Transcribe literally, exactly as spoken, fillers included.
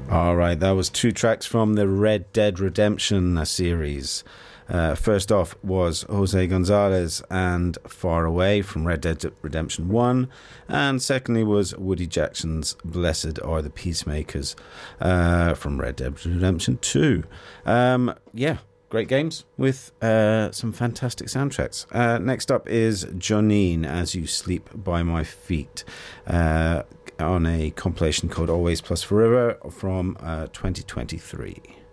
All right, that was two tracks from the Red Dead Redemption series. Uh, first off was Jose Gonzalez and Far Away from Red Dead Redemption one. And secondly was Woody Jackson's Blessed Are the Peacemakers uh, from Red Dead Redemption two. Um, yeah, great games with uh, some fantastic soundtracks. Uh, next up is Jonine, As You Sleep by My Feet, uh, on a compilation called Always Plus Forever from uh, twenty twenty-three.